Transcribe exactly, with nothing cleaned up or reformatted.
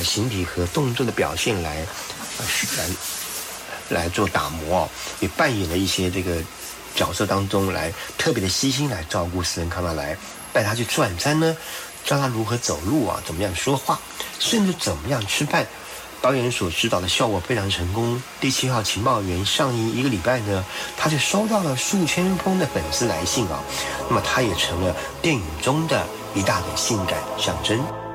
形体和动作的表现来，呃、来来做打磨哦，也扮演了一些这个角色当中来特别的悉心来照顾斯恩康纳莱，带他去吃晚餐呢，教他如何走路啊，怎么样说话，甚至怎么样吃饭。导演所指导的效果非常成功。第七号情报员上映一个礼拜呢，他就收到了数千封的粉丝来信啊，那么他也成了电影中的一大的性感象征。